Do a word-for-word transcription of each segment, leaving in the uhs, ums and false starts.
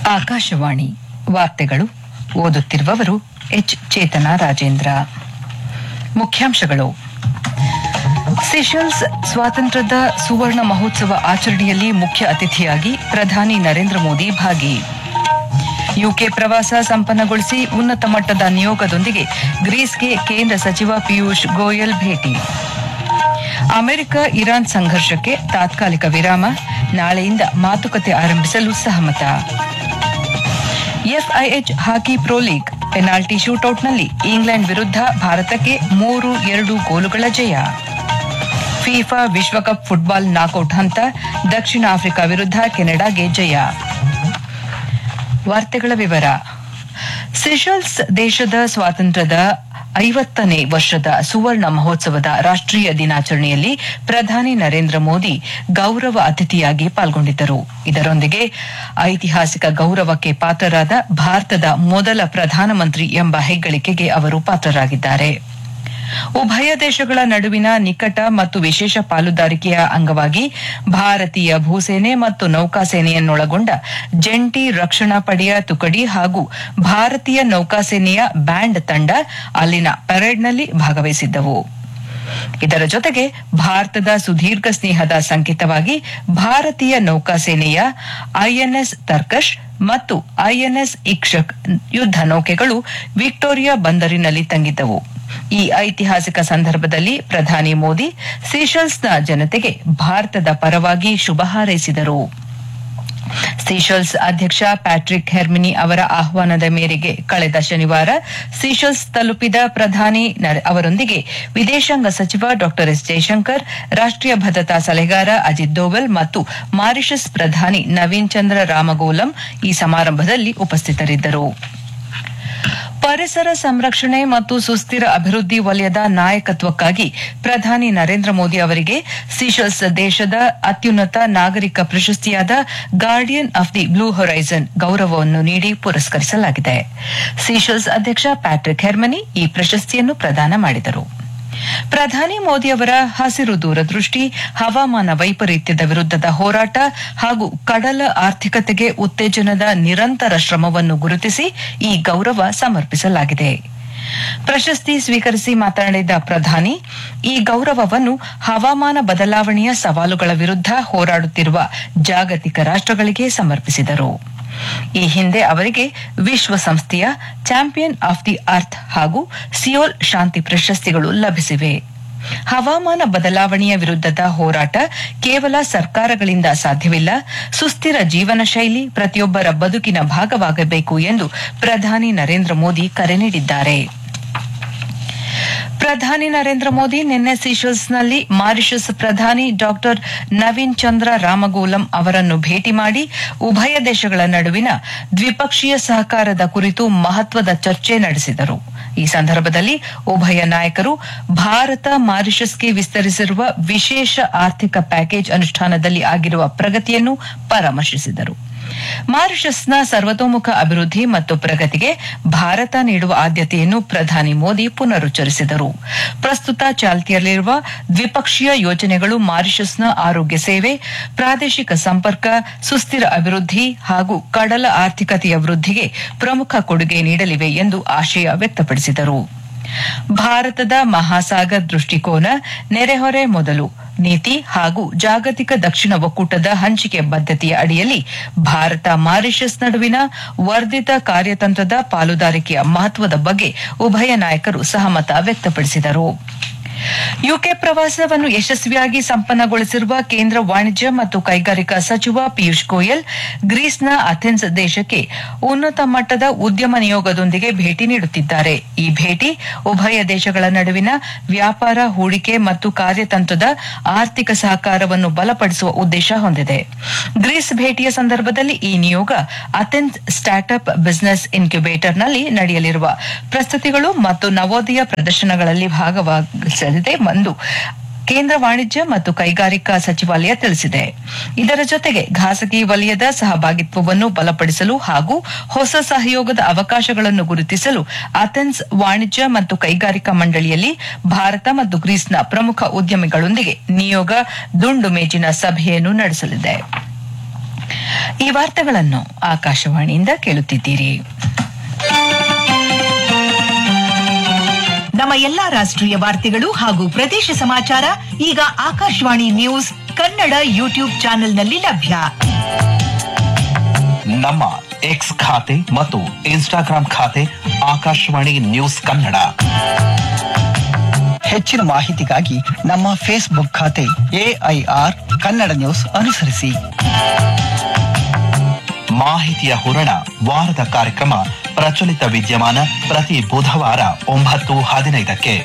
ಆಕಾಶವಾಣಿ ವಾರ್ತೆಗಳು ಓದುತ್ತಿರುವವರು ಎಚ್ ಚೇತನ ರಾಜೇಂದ್ರ. ಮುಖ್ಯಾಂಶಗಳು: ಸೀಶೆಲ್ಸ್ ಸ್ವಾತಂತ್ರ್ಯದ ಸುವರ್ಣ ಮಹೋತ್ಸವ ಆಚರಣೆಯಲ್ಲಿ ಮುಖ್ಯ ಅತಿಥಿಯಾಗಿ ಪ್ರಧಾನಿ ನರೇಂದ್ರ ಮೋದಿ ಭಾಗಿ. ಯುಕೆ ಪ್ರವಾಸ ಸಂಪನ್ನಗೊಳಿಸಿ ಉನ್ನತ ಮಟ್ಟದ ನಿಯೋಗದೊಂದಿಗೆ ಗ್ರೀಸ್ಗೆ ಕೇಂದ್ರ ಸಚಿವ ಪಿಯೂಷ್ ಗೋಯಲ್ ಭೇಟಿ. ಅಮೆರಿಕ ಇರಾನ್ ಸಂಘರ್ಷಕ್ಕೆ ತಾತ್ಕಾಲಿಕ ವಿರಾಮ, ನಾಳೆಯಿಂದ ಮಾತುಕತೆ ಆರಂಭಿಸಲು ಸಹಮತ. FIH hockey pro league penalty ಶೂಟೌಟ್ನಲ್ಲಿ England ವಿರುದ್ಧ ಭಾರತಕ್ಕೆ ಮೂರು ಎರಡು ಗೋಲುಗಳ ಜಯ. ಫಿಫಾ ವಿಶ್ವಕಪ್ ಫುಟ್ಬಾಲ್ ನಾಕೌಟ್ ಹಂತ, ದಕ್ಷಿಣ ಆಫ್ರಿಕಾ ವಿರುದ್ಧ ಕೆನಡಾಗೆ ಜಯ. ವಾರ್ತೆಗಳ ವಿವರ. ಸೀಶೆಲ್ಸ್ ದೇಶದ ಸ್ವಾತಂತ್ರ್ಯದ ಐವತ್ತನೇ ವರ್ಷದ ಸುವರ್ಣ ಮಹೋತ್ಸವದ ರಾಷ್ಟೀಯ ದಿನಾಚರಣೆಯಲ್ಲಿ ಪ್ರಧಾನಿ ನರೇಂದ್ರ ಮೋದಿ ಗೌರವ ಅತಿಥಿಯಾಗಿ ಪಾಲ್ಗೊಂಡಿದ್ದರು. ಇದರೊಂದಿಗೆ ಐತಿಹಾಸಿಕ ಗೌರವಕ್ಕೆ ಪಾತ್ರರಾದ ಭಾರತದ ಮೊದಲ ಪ್ರಧಾನಮಂತ್ರಿ ಎಂಬ ಹೆಗ್ಗಳಿಕೆಗೆ ಅವರು ಪಾತ್ರರಾಗಿದ್ದಾರೆ. ಉಭಯ ದೇಶಗಳ ನಡುವಿನ ನಿಕಟ ಮತ್ತು ವಿಶೇಷ ಪಾಲುದಾರಿಕೆಯ ಅಂಗವಾಗಿ ಭಾರತೀಯ ಭೂಸೇನೆ ಮತ್ತು ನೌಕಾಸೇನೆಯನ್ನೊಳಗೊಂಡ ಜಂಟಿ ರಕ್ಷಣಾ ಪಡೆಯ ತುಕಡಿ ಹಾಗೂ ಭಾರತೀಯ ನೌಕಾಸೇನೆಯ ಬ್ಯಾಂಡ್ ತಂಡ ಅಲ್ಲಿನ ಪರೇಡ್ನಲ್ಲಿ ಭಾಗವಹಿಸಿದ್ದವು. ಇದರ ಜೊತೆಗೆ ಭಾರತದ ಸುದೀರ್ಘ ಸ್ನೇಹದ ಸಂಕೇತವಾಗಿ ಭಾರತೀಯ ನೌಕಾಸೇನೆಯ ಐಎನ್ಎಸ್ ತರ್ಕಶ್ ಮತ್ತು ಐಎನ್ಎಸ್ ಇಕ್ಷಕ್ ಯುದ್ಧ ನೌಕೆಗಳು ವಿಕ್ಟೋರಿಯಾ ಬಂದರಿನಲ್ಲಿ ತಂಗಿದ್ದವು. ಈ ಐತಿಹಾಸಿಕ ಸಂದರ್ಭದಲ್ಲಿ ಪ್ರಧಾನಿ ಮೋದಿ ಸೀಶೆಲ್ಸ್ನ ಜನತೆಗೆ ಭಾರತದ ಪರವಾಗಿ ಶುಭ ಹಾರೈಸಿದರು. ಸೀಶೆಲ್ಸ್ ಅಧ್ಯಕ್ಷ ಪ್ಯಾಟ್ರಿಕ್ ಹೆರ್ಮಿನಿ ಅವರ ಆಹ್ವಾನದ ಮೇರೆಗೆ ಕಳೆದ ಶನಿವಾರ ಸೀಶೆಲ್ಸ್ ತಲುಪಿದ ಪ್ರಧಾನಿ ಅವರೊಂದಿಗೆ ವಿದೇಶಾಂಗ ಸಚಿವ ಡಾ ಎಸ್ ಜೈಶಂಕರ್, ರಾಷ್ಟೀಯ ಭದ್ರತಾ ಸಲಹೆಗಾರ ಅಜಿತ್ ದೋವಲ್ ಮತ್ತು ಮಾರಿಷಸ್ ಪ್ರಧಾನಿ ನವೀನ್ ಚಂದ್ರ ರಾಮಗೋಲಂ ಈ ಸಮಾರಂಭದಲ್ಲಿ ಉಪಸ್ಥಿತರಿದ್ದರು. ಪರಿಸರ ಸಂರಕ್ಷಣೆ ಮತ್ತು ಸುಸ್ಥಿರ ಅಭಿವೃದ್ಧಿ ವಲಯದ ನಾಯಕತ್ವಕ್ಕಾಗಿ ಪ್ರಧಾನಿ ನರೇಂದ್ರ ಮೋದಿ ಅವರಿಗೆ ಸೀಶೆಲ್ಸ್ ದೇಶದ ಅತ್ಯುನ್ನತ ನಾಗರಿಕ ಪ್ರಶಸ್ತಿಯಾದ guardian of the blue horizon ಗೌರವವನ್ನು ನೀಡಿ ಪುರಸ್ಕರಿಸಲಾಗಿದೆ. ಸೀಶೆಲ್ಸ್ ಅಧ್ಯಕ್ಷ ಪ್ಯಾಟ್ರಿಕ್ ಹೆರ್ಮನಿ ಈ ಪ್ರಶಸ್ತಿಯನ್ನು ಪ್ರದಾನ ಮಾಡಿದರು. ಪ್ರಧಾನಿ ಮೋದಿ ಅವರ ಹಸಿರು ದೂರದೃಷ್ಟಿ, ಹವಾಮಾನ ವೈಪರೀತ್ಯದ ವಿರುದ್ಧದ ಹೋರಾಟ ಹಾಗೂ ಕಡಲ ಆರ್ಥಿಕತೆಗೆ ಉತ್ತೇಜನದ ನಿರಂತರ ಶ್ರಮವನ್ನು ಗುರುತಿಸಿ ಈ ಗೌರವ ಸಮರ್ಪಿಸಲಾಗಿದೆ. ಪ್ರಶಸ್ತಿ ಸ್ವೀಕರಿಸಿ ಮಾತನಾಡಿದ ಪ್ರಧಾನಿ, ಈ ಗೌರವವನ್ನು ಹವಾಮಾನ ಬದಲಾವಣೆಯ ಸವಾಲುಗಳ ವಿರುದ್ಧ ಹೋರಾಡುತ್ತಿರುವ ಜಾಗತಿಕ ರಾಷ್ಟಗಳಿಗೆ ಸಮರ್ಪಿಸಿದರು. ಈ ಹಿಂದೆ ಅವರಿಗೆ ವಿಶ್ವಸಂಸ್ಥೆಯ ಚಾಂಪಿಯನ್ ಆಫ್ ದಿ ಅರ್ತ್ ಹಾಗೂ ಸಿಯೋಲ್ ಶಾಂತಿ ಪ್ರಶಸ್ತಿಗಳು ಲಭಿಸಿವೆ. ಹವಾಮಾನ ಬದಲಾವಣೆಯ ವಿರುದ್ಧದ ಹೋರಾಟ ಕೇವಲ ಸರ್ಕಾರಗಳಿಂದ ಸಾಧ್ಯವಿಲ್ಲ, ಸುಸ್ಥಿರ ಜೀವನ ಶೈಲಿ ಪ್ರತಿಯೊಬ್ಬರ ಬದುಕಿನ ಭಾಗವಾಗಬೇಕು ಎಂದು ಪ್ರಧಾನಿ ನರೇಂದ್ರ ಮೋದಿ ಕರೆ ನೀಡಿದ್ದಾರೆ. ಪ್ರಧಾನಿ ನರೇಂದ್ರ ಮೋದಿ ನಿನ್ನೆ ಸೀಶೆಲ್ಸ್ನಲ್ಲಿ ಮಾರಿಷಸ್ ಪ್ರಧಾನಿ ಡಾ ನವೀನ್ ಚಂದ್ರ ರಾಮಗೋಲಂ ಅವರನ್ನು ಭೇಟಿ ಮಾಡಿ ಉಭಯ ದೇಶಗಳ ನಡುವಿನ ದ್ವಿಪಕ್ಷೀಯ ಸಹಕಾರದ ಕುರಿತು ಮಹತ್ವದ ಚರ್ಚೆ ನಡೆಸಿದರು. ಈ ಸಂದರ್ಭದಲ್ಲಿ ಉಭಯ ನಾಯಕರು ಭಾರತ ಮಾರಿಷಸ್ಗೆ ವಿಸ್ತರಿಸಿರುವ ವಿಶೇಷ ಆರ್ಥಿಕ ಪ್ಯಾಕೇಜ್ ಅನುಷ್ಠಾನದಲ್ಲಿ ಆಗಿರುವ ಪ್ರಗತಿಯನ್ನು ಪರಾಮರ್ಶಿಸಿದರು. ಮಾರಿಷಸ್ನ ಸರ್ವತೋಮುಖ ಅಭಿವೃದ್ಧಿ ಮತ್ತು ಪ್ರಗತಿಗೆ ಭಾರತ ನೀಡುವ ಆದ್ಯತೆಯನ್ನು ಪ್ರಧಾನಿ ಮೋದಿ ಪುನರುಚ್ಚರಿಸಿದರು. ಪ್ರಸ್ತುತ ಚಾಲ್ತಿಯಲ್ಲಿರುವ ದ್ವಿಪಕ್ಷೀಯ ಯೋಜನೆಗಳು ಮಾರಿಷಸ್ನ ಆರೋಗ್ಯ ಸೇವೆ, ಪ್ರಾದೇಶಿಕ ಸಂಪರ್ಕ, ಸುಸ್ಥಿರ ಅಭಿವೃದ್ಧಿ ಹಾಗೂ ಕಡಲ ಆರ್ಥಿಕತೆಯ ವೃದ್ಧಿಗೆ ಪ್ರಮುಖ ಕೊಡುಗೆ ನೀಡಲಿವೆ ಎಂದು ಆಶಯ ವ್ಯಕ್ತಪಡಿಸಿದರು. ಭಾರತದ ಮಹಾಸಾಗರ್ ದೃಷ್ಟಿಕೋನ, ನೆರೆಹೊರೆ ಮೊದಲು ನೀತಿ ಹಾಗೂ ಜಾಗತಿಕ ದಕ್ಷಿಣ ಒಕ್ಕೂಟದ ಹಂಚಿಕೆ ಬದ್ಧತೆಯ ಅಡಿಯಲ್ಲಿ ಭಾರತ ಮಾರಿಷಸ್ ನಡುವಿನ ವರ್ಧಿತ ಕಾರ್ಯತಂತ್ರದ ಪಾಲುದಾರಿಕೆಯ ಮಹತ್ವದ ಬಗ್ಗೆ ಉಭಯ ನಾಯಕರು ಸಹಮತ ವ್ಯಕ್ತಪಡಿಸಿದರು. ಯುಕೆ ಪ್ರವಾಸವನ್ನು ಯಶಸ್ವಿಯಾಗಿ ಸಂಪನ್ನಗೊಳಿಸಿರುವ ಕೇಂದ್ರ ವಾಣಿಜ್ಯ ಮತ್ತು ಕೈಗಾರಿಕಾ ಸಚಿವ ಪಿಯೂಷ್ ಗೋಯಲ್ ಗ್ರೀಸ್ನ ಅಥೆನ್ಸ್ ದೇಶಕ್ಕೆ ಉನ್ನತ ಮಟ್ಟದ ಉದ್ಯಮ ನಿಯೋಗದೊಂದಿಗೆ ಭೇಟಿ ನೀಡುತ್ತಿದ್ದಾರೆ. ಈ ಭೇಟಿ ಉಭಯ ದೇಶಗಳ ನಡುವಿನ ವ್ಯಾಪಾರ, ಹೂಡಿಕೆ ಮತ್ತು ಕಾರ್ಯತಂತ್ರದ ಆರ್ಥಿಕ ಸಹಕಾರವನ್ನು ಬಲಪಡಿಸುವ ಉದ್ದೇಶ ಹೊಂದಿದೆ. ಗ್ರೀಸ್ ಭೇಟಿಯ ಸಂದರ್ಭದಲ್ಲಿ ಈ ನಿಯೋಗ ಅಥೆನ್ಸ್ ಸ್ಟಾರ್ಟ್ಅಪ್ ಬಿಸಿನೆಸ್ ಇನ್ಕ್ಯುಬೇಟರ್ನಲ್ಲಿ ನಡೆಯಲಿರುವ ಪ್ರಸ್ತುತಿಗಳು ಮತ್ತು ನವೋದಯ ಪ್ರದರ್ಶನಗಳಲ್ಲಿ ಭಾಗವಹಿಸಲಿದೆ ಎಂದು ಕೇಂದ್ರ ವಾಣಿಜ್ಯ ಮತ್ತು ಕೈಗಾರಿಕಾ ಸಚಿವಾಲಯ ತಿಳಿಸಿದೆ. ಇದರ ಜೊತೆಗೆ ಖಾಸಗಿ ವಲಯದ ಸಹಭಾಗಿತ್ವವನ್ನು ಬಲಪಡಿಸಲು ಹಾಗೂ ಹೊಸ ಸಹಯೋಗದ ಅವಕಾಶಗಳನ್ನು ಗುರುತಿಸಲು ಅಥೆನ್ಸ್ ವಾಣಿಜ್ಯ ಮತ್ತು ಕೈಗಾರಿಕಾ ಮಂಡಳಿಯಲ್ಲಿ ಭಾರತ ಮತ್ತು ಗ್ರೀಸ್ನ ಪ್ರಮುಖ ಉದ್ಯಮಿಗಳೊಂದಿಗೆ ನಿಯೋಗ ದುಂಡು ಮೇಜಿನ ಸಭೆಯನ್ನು ನಡೆಸಲಿದೆ. ಈ ವಾರ್ತೆಗಳನ್ನು ಆಕಾಶವಾಣಿಯಿಂದ ಕೇಳುತ್ತಿದ್ದೀರಿ. ನಮ್ಮ ಎಲ್ಲಾ ರಾಷ್ಟ್ರೀಯ ವಾರ್ತೆಗಳು ಹಾಗೂ ಪ್ರದೇಶ ಸಮಾಚಾರ ಈಗ ಆಕಾಶವಾಣಿ ನ್ಯೂಸ್ ಕನ್ನಡ ಯೂಟ್ಯೂಬ್ ಚಾನೆಲ್ನಲ್ಲಿ ಲಭ್ಯ. ನಮ್ಮ ಎಕ್ಸ್ ಖಾತೆ ಮತ್ತು ಇನ್ಸ್ಟಾಗ್ರಾಂ ಖಾತೆ ಆಕಾಶವಾಣಿ ನ್ಯೂಸ್ ಕನ್ನಡ. ಹೆಚ್ಚಿನ ಮಾಹಿತಿಗಾಗಿ ನಮ್ಮ ಫೇಸ್ಬುಕ್ ಖಾತೆ ಎಐಆರ್ ಕನ್ನಡ ನ್ಯೂಸ್ ಅನುಸರಿಸಿ. ಮಾಹಿತಿಯ ಹೂರಣ ವಾರದ ಕಾರ್ಯಕ್ರಮ ಪ್ರಚಲಿತ ವಿದ್ಯಮಾನ ಪ್ರತಿ ಬುಧವಾರ ಒಂಬತ್ತು ಹದಿನೈದಕ್ಕೆ.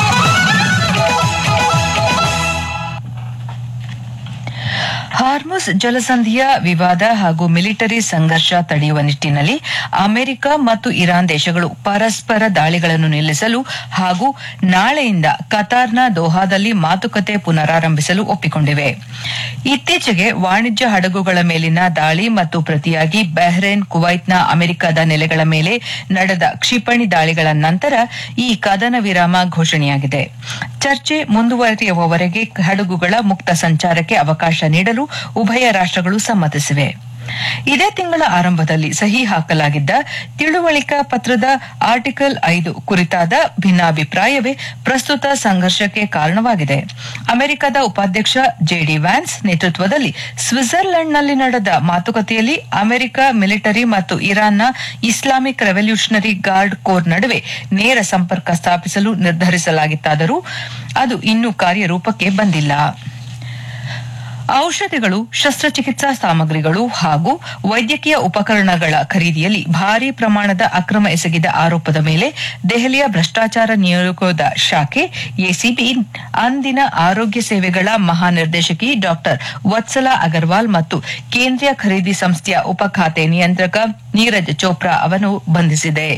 ಹಾರ್ಮುಸ್ ಜಲಸಂಧಿಯ ವಿವಾದ ಹಾಗೂ ಮಿಲಿಟರಿ ಸಂಘರ್ಷ ತಡೆಯುವ ನಿಟ್ಟಿನಲ್ಲಿ ಅಮೆರಿಕ ಮತ್ತು ಇರಾನ್ ದೇಶಗಳು ಪರಸ್ಪರ ದಾಳಿಗಳನ್ನು ನಿಲ್ಲಿಸಲು ಹಾಗೂ ನಾಳೆಯಿಂದ ಕತಾರ್ನ ದೋಹಾದಲ್ಲಿ ಮಾತುಕತೆ ಪುನರಾರಂಭಿಸಲು ಒಪ್ಪಿಕೊಂಡಿವೆ. ಇತ್ತೀಚೆಗೆ ವಾಣಿಜ್ಯ ಹಡಗುಗಳ ಮೇಲಿನ ದಾಳಿ ಮತ್ತು ಪ್ರತಿಯಾಗಿ ಬಹ್ರೇನ್, ಕುವೈತ್ನ ಅಮೆರಿಕದ ನೆಲೆಗಳ ಮೇಲೆ ನಡೆದ ಕ್ಷಿಪಣಿ ದಾಳಿಗಳ ನಂತರ ಈ ಕದನ ವಿರಾಮ ಘೋಷಣೆಯಾಗಿದೆ. ಚರ್ಚೆ ಮುಂದುವರಿಯುವವರೆಗೆ ಹಡಗುಗಳ ಮುಕ್ತ ಸಂಚಾರಕ್ಕೆ ಅವಕಾಶ ನೀಡಲು ಉಭಯ ರಾಷ್ಟ್ರಗಳು ಸಮ್ಮತಿಸಿವೆ. ಇದೇ ತಿಂಗಳ ಆರಂಭದಲ್ಲಿ ಸಹಿ ಹಾಕಲಾಗಿದ್ದ ತಿಳುವಳಿಕಾ ಪತ್ರದ ಆರ್ಟಿಕಲ್ ಐದು ಕುರಿತಾದ ಭಿನ್ನಾಭಿಪ್ರಾಯವೇ ಪ್ರಸ್ತುತ ಸಂಘರ್ಷಕ್ಕೆ ಕಾರಣವಾಗಿದೆ. ಅಮೆರಿಕದ ಉಪಾಧ್ಯಕ್ಷ ಜೆಡಿ ವ್ಯಾನ್ಸ್ ನೇತೃತ್ವದಲ್ಲಿ ಸ್ವಿಟ್ಜರ್ಲೆಂಡ್ನಲ್ಲಿ ನಡೆದ ಮಾತುಕತೆಯಲ್ಲಿ ಅಮೆರಿಕ ಮಿಲಿಟರಿ ಮತ್ತು ಇರಾನ್ನ ಇಸ್ಲಾಮಿಕ್ ರೆವಲ್ಯೂಷನರಿ ಗಾರ್ಡ್ ಕೋರ್ ನಡುವೆ ನೇರ ಸಂಪರ್ಕ ಸ್ಥಾಪಿಸಲು ನಿರ್ಧರಿಸಲಾಗಿತ್ತಾದರೂ ಅದು ಇನ್ನೂ ಕಾರ್ಯರೂಪಕ್ಕೆ ಬಂದಿಲ್ಲ. ಔಷಧಿಗಳು, ಶಸ್ತ್ರಚಿಕಿತ್ಸಾ ಸಾಮಗ್ರಿಗಳು ಹಾಗೂ ವೈದ್ಯಕೀಯ ಉಪಕರಣಗಳ ಖರೀದಿಯಲ್ಲಿ ಭಾರೀ ಪ್ರಮಾಣದ ಅಕ್ರಮ ಎಸಗಿದ ಆರೋಪದ ಮೇಲೆ ದೆಹಲಿಯ ಭ್ರಷ್ಟಾಚಾರ ನಿರೋಧ ಶಾಖೆ ಎಸಿಬಿ ಅಂದಿನ ಆರೋಗ್ಯ ಸೇವೆಗಳ ಮಹಾನಿರ್ದೇಶಕಿ ಡಾ ವತ್ಸಲಾ ಅಗರ್ವಾಲ್ ಮತ್ತು ಕೇಂದ್ರೀಯ ಖರೀದಿ ಸಂಸ್ಥೆಯ ಉಪಖಾತೆ ನಿಯಂತ್ರಕ ನೀರಜ್ ಚೋಪ್ರಾ ಅವರನ್ನು ಬಂಧಿಸಿದೆ.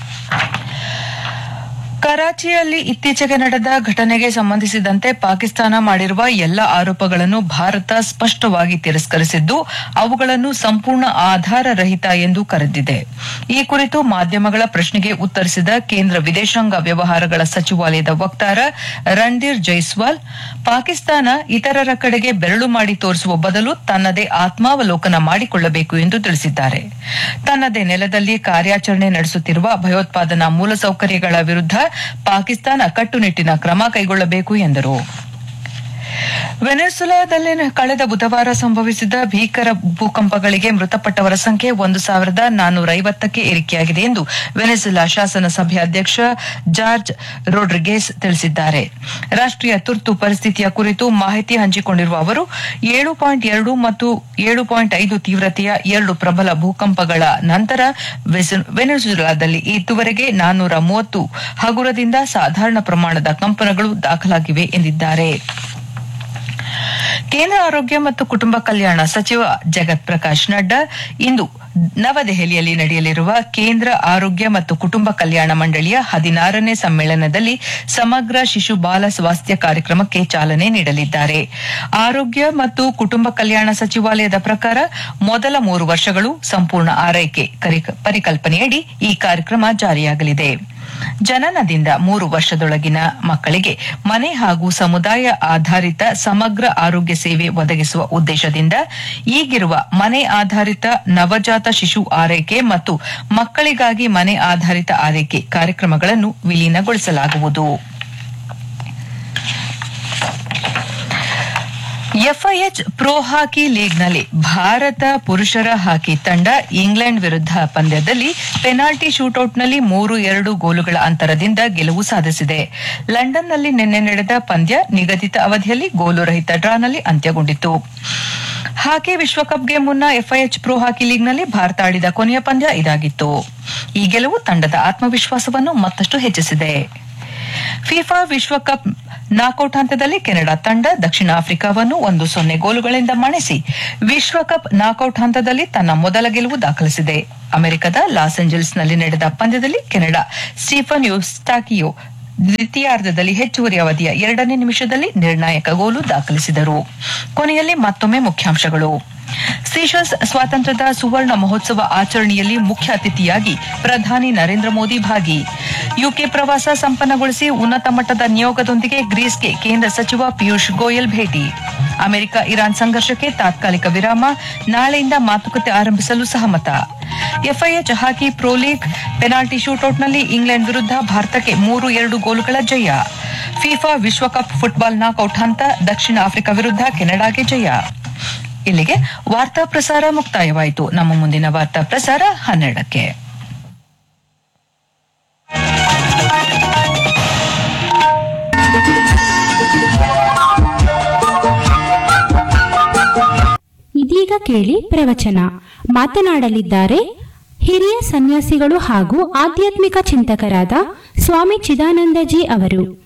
ಕರಾಚಿಯಲ್ಲಿ ಇತ್ತೀಚೆಗೆ ನಡೆದ ಘಟನೆಗೆ ಸಂಬಂಧಿಸಿದಂತೆ ಪಾಕಿಸ್ತಾನ ಮಾಡಿರುವ ಎಲ್ಲ ಆರೋಪಗಳನ್ನು ಭಾರತ ಸ್ಪಷ್ಟವಾಗಿ ತಿರಸ್ಕರಿಸಿದ್ದು ಅವುಗಳನ್ನು ಸಂಪೂರ್ಣ ಆಧಾರರಹಿತ ಎಂದು ಕರೆದಿದೆ. ಈ ಕುರಿತು ಮಾಧ್ಯಮಗಳ ಪ್ರಶ್ನೆಗೆ ಉತ್ತರಿಸಿದ ಕೇಂದ್ರ ವಿದೇಶಾಂಗ ವ್ಯವಹಾರಗಳ ಸಚಿವಾಲಯದ ವಕ್ತಾರ ರಣಧೀರ್ ಜೈಸ್ವಾಲ್, ಪಾಕಿಸ್ತಾನ ಇತರರ ಕಡೆಗೆ ಬೆರಳು ಮಾಡಿ ತೋರಿಸುವ ಬದಲು ತನ್ನದೇ ಆತ್ಮಾವಲೋಕನ ಮಾಡಿಕೊಳ್ಳಬೇಕು ಎಂದು ತಿಳಿಸಿದ್ದಾರೆ. ತನ್ನದೇ ನೆಲದಲ್ಲಿ ಕಾರ್ಯಾಚರಣೆ ನಡೆಸುತ್ತಿರುವ ಭಯೋತ್ಪಾದನಾ ಮೂಲಸೌಕರ್ಯಗಳ ವಿರುದ್ಧ ಪಾಕಿಸ್ತಾನ ಕಟ್ಟುನಿಟ್ಟಿನ ಕ್ರಮ ಕೈಗೊಳ್ಳಬೇಕು ಎಂದರು. ವೆನೆಜುಲಾದಲ್ಲಿ ಕಳೆದ ಬುಧವಾರ ಸಂಭವಿಸಿದ ಭೀಕರ ಭೂಕಂಪಗಳಿಗೆ ಮೃತಪಟ್ಟವರ ಸಂಖ್ಯೆ ಒಂದು ಸಾವಿರದ ನಾನ್ನೂರ ಐವತ್ತಕ್ಕೆ ಏರಿಕೆಯಾಗಿದೆ ಎಂದು ವೆನೆಜುಲಾ ಶಾಸನ ಸಭೆ ಅಧ್ಯಕ್ಷ ಜಾರ್ಜ್ ರೊಡ್ರಿಗೆಸ್ ತಿಳಿಸಿದ್ದಾರೆ. ರಾಷ್ಟ್ರೀಯ ತುರ್ತು ಪರಿಸ್ಥಿತಿಯ ಕುರಿತು ಮಾಹಿತಿ ಹಂಚಿಕೊಂಡಿರುವ ಅವರು ಏಳು ಪಾಯಿಂಟ್ ಎರಡು ಮತ್ತು ಏಳು ಪಾಯಿಂಟ್ ಐದು ತೀವ್ರತೆಯ ಎರಡು ಪ್ರಬಲ ಭೂಕಂಪಗಳ ನಂತರ ವೆನೆಜುಲಾದಲ್ಲಿ ಇದುವರೆಗೆ ನಾನ್ನೂರ ಮೂವತ್ತು ಹಗುರದಿಂದ ಸಾಧಾರಣ ಪ್ರಮಾಣದ ಕಂಪನಗಳು ದಾಖಲಾಗಿವೆ ಎಂದಿದ್ದಾರೆ. ಕೇಂದ್ರ ಆರೋಗ್ಯ ಮತ್ತು ಕುಟುಂಬ ಕಲ್ಯಾಣ ಸಚಿವ ಜಗತ್ ಪ್ರಕಾಶ್ ನಡ್ಡಾ ಇಂದು ನವದೆಹಲಿಯಲ್ಲಿ ನಡೆಯಲಿರುವ ಕೇಂದ್ರ ಆರೋಗ್ಯ ಮತ್ತು ಕುಟುಂಬ ಕಲ್ಯಾಣ ಮಂಡಳಿಯ ಹದಿನಾರನೇ ಸಮ್ಮೇಳನದಲ್ಲಿ ಸಮಗ್ರ ಶಿಶು ಬಾಲ ಸ್ವಾಸ್ಥ್ಯ ಕಾರ್ಯಕ್ರಮಕ್ಕೆ ಚಾಲನೆ ನೀಡಲಿದ್ದಾರೆ. ಆರೋಗ್ಯ ಮತ್ತು ಕುಟುಂಬ ಕಲ್ಯಾಣ ಸಚಿವಾಲಯದ ಪ್ರಕಾರ ಮೊದಲ ಮೂರು ವರ್ಷಗಳು ಸಂಪೂರ್ಣ ಆರೈಕೆ ಪರಿಕಲ್ಪನೆಯಡಿ ಈ ಕಾರ್ಯಕ್ರಮ ಜಾರಿಯಾಗಲಿದೆ. ಜನನದಿಂದ ಮೂರು ವರ್ಷದೊಳಗಿನ ಮಕ್ಕಳಿಗೆ ಮನೆ ಹಾಗೂ ಸಮುದಾಯ ಆಧಾರಿತ ಸಮಗ್ರ ಆರೋಗ್ಯ ಸೇವೆ ಒದಗಿಸುವ ಉದ್ದೇಶದಿಂದ ಈಗಿರುವ ಮನೆ ಆಧಾರಿತ ನವಜಾತ ಶಿಶು ಆರೈಕೆ ಮತ್ತು ಮಕ್ಕಳಿಗಾಗಿ ಮನೆ ಆಧಾರಿತ ಆರೈಕೆ ಕಾರ್ಯಕ್ರಮಗಳನ್ನು ವಿಲೀನಗೊಳಿಸಲಾಗುವುದು. ಎಫ್ಐಎಚ್ ಪ್ರೊ ಹಾಕಿ ಲೀಗ್ನಲ್ಲಿ ಭಾರತ ಪುರುಷರ ಹಾಕಿ ತಂಡ ಇಂಗ್ಲೆಂಡ್ ವಿರುದ್ಧ ಪಂದ್ಯದಲ್ಲಿ ಪೆನಾಲ್ಟಿ ಶೂಟೌಟ್ನಲ್ಲಿ ಮೂರು ಎರಡು ಗೋಲುಗಳ ಅಂತರದಿಂದ ಗೆಲುವು ಸಾಧಿಸಿದೆ. ಲಂಡನ್ನಲ್ಲಿ ನಿನ್ನೆ ನಡೆದ ಪಂದ್ಯ ನಿಗದಿತ ಅವಧಿಯಲ್ಲಿ ಗೋಲು ರಹಿತ ಡ್ರಾನಲ್ಲಿ ಅಂತ್ಯಗೊಂಡಿತು. ಹಾಕಿ ವಿಶ್ವಕಪ್ಗೆ ಮುನ್ನ ಎಫ್ಐಎಚ್ ಪ್ರೊ ಹಾಕಿ ಲೀಗ್ನಲ್ಲಿ ಭಾರತ ಆಡಿದ ಕೊನೆಯ ಪಂದ್ಯ ಇದಾಗಿತ್ತು. ಈ ಗೆಲುವು ತಂಡದ ಆತ್ಮವಿಶ್ವಾಸವನ್ನು ಮತ್ತಷ್ಟು ಹೆಚ್ಚಿಸಿದೆ. ಫಿಫಾ ವಿಶ್ವಕಪ್ ನಾಕೌಟ್ ಹಂತದಲ್ಲಿ ಕೆನಡಾ ತಂಡ ದಕ್ಷಿಣ ಆಫ್ರಿಕಾವನ್ನು ಒಂದು ಸೊನ್ನೆ ಗೋಲುಗಳಿಂದ ಮಣಿಸಿ ವಿಶ್ವಕಪ್ ನಾಕೌಟ್ ಹಂತದಲ್ಲಿ ತನ್ನ ಮೊದಲ ಗೆಲುವು ದಾಖಲಿಸಿದೆ. ಅಮೆರಿಕದ ಲಾಸ್ ಏಂಜಲೀಸ್ನಲ್ಲಿ ನಡೆದ ಪಂದ್ಯದಲ್ಲಿ ಕೆನಡಾ ಸ್ಟೀಫನ್ ಯೂಸ್ಟಾಕಿಯೋ ದ್ವಿತೀಯಾರ್ಧದಲ್ಲಿ ಹೆಚ್ಚುವರಿ ಅವಧಿಯ ಎರಡನೇ ನಿಮಿಷದಲ್ಲಿ ನಿರ್ಣಾಯಕ ಗೋಲು ದಾಖಲಿಸಿದರು. ಕೊನೆಯಲ್ಲಿ ಮತ್ತೊಮ್ಮೆ ಮುಖ್ಯಾಂಶಗಳು. ಸೀಶೆಲ್ಸ್ ಸ್ವಾತಂತ್ರ್ಯದ ಸುವರ್ಣ ಮಹೋತ್ಸವ ಆಚರಣೆಯಲ್ಲಿ ಮುಖ್ಯ ಅತಿಥಿಯಾಗಿ ಪ್ರಧಾನಿ ನರೇಂದ್ರ ಮೋದಿ ಭಾಗಿ. ಯುಕೆ ಪ್ರವಾಸ ಸಂಪನ್ನಗೊಳಿಸಿ ಉನ್ನತ ಮಟ್ಟದ ನಿಯೋಗದೊಂದಿಗೆ ಗ್ರೀಸ್ಗೆ ಕೇಂದ್ರ ಸಚಿವ ಪಿಯೂಷ್ ಗೋಯಲ್ ಭೇಟಿ. ಅಮೆರಿಕ ಇರಾನ್ ಸಂಘರ್ಷಕ್ಕೆ ತಾತ್ಕಾಲಿಕ ವಿರಾಮ, ನಾಳೆಯಿಂದ ಮಾತುಕತೆ ಆರಂಭಿಸಲು ಸಹಮತ. FIH hockey pro league penalty ಶೂಟೌಟ್ನಲ್ಲಿ England ವಿರುದ್ಧ ಭಾರತಕ್ಕೆ ಮೂರು ಎರಡು ಗೋಲುಗಳ ಜಯ. ಫಿಫಾ ವಿಶ್ವಕಪ್ ಫುಟ್ಬಾಲ್ ನಾಕೌಟ್ ಹಂತ, ದಕ್ಷಿಣ ಆಫ್ರಿಕಾ ವಿರುದ್ಧ ಕೆನಡಾಗೆ ಜಯ. ಇಲ್ಲಿಗೆ ವಾರ್ತಾ ಪ್ರಸಾರ ಮುಕ್ತಾಯವಾಯಿತು. ನಮ್ಮ ಮುಂದಿನ ವಾರ್ತಾ ಪ್ರಸಾರ ಹನ್ನೆರಡಕ್ಕೆ. ಇದೀಗ ಕೇಳಿ ಪ್ರವಚನ. ಮಾತನಾಡಲಿದ್ದಾರೆ ಹಿರಿಯ ಸನ್ಯಾಸಿಗಳು ಹಾಗೂ ಆಧ್ಯಾತ್ಮಿಕ ಚಿಂತಕರಾದ ಸ್ವಾಮಿ ಚಿದಾನಂದಜಿ ಅವರು.